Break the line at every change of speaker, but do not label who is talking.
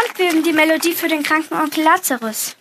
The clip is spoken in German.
wir üben die Melodie für den kranken Onkel Lazarus.